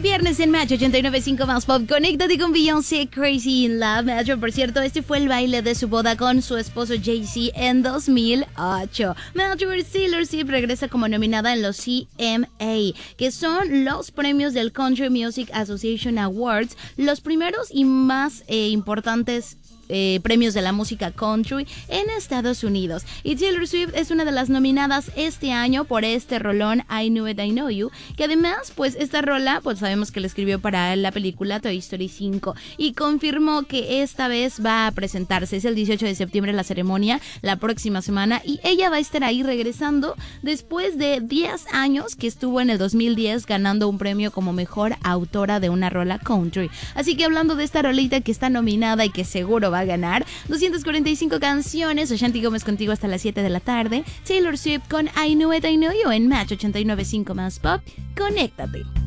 viernes en Match 89.5 Más Pop. Conéctate con Beyoncé, Crazy in Love. Match, por cierto, este fue el baile de su boda con su esposo Jay-Z en 2008. Match, Taylor Swift regresa como nominada en los CMA, que son los premios del Country Music Association Awards, los primeros y más importantes premios de la música country en Estados Unidos. Y Taylor Swift es una de las nominadas este año por este rolón I Knew It, I Know You, que además, pues esta rola, pues sabemos que la escribió para la película Toy Story 5 y confirmó que esta vez va a presentarse. Es el 18 de septiembre la ceremonia, la próxima semana, y ella va a estar ahí regresando después de 10 años que estuvo en el 2010 ganando un premio como mejor autora de una rola country. Así que hablando de esta rolita que está nominada y que seguro va a ganar 245 canciones, Ashanti Gómez contigo hasta las 7 de la tarde. Taylor Swift con I Knew It, I Know You en Match 89.5 Más Pop. Conéctate.